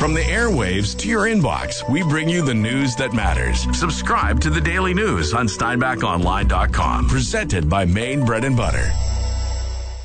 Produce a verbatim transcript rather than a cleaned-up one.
From the airwaves to your inbox, we bring you the news that matters. Subscribe to the Daily News on Steinbach Online dot com. Presented by Maine Bread and Butter.